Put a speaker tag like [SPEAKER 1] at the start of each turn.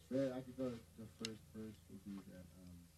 [SPEAKER 1] Fred, I could go. The first verse would be that.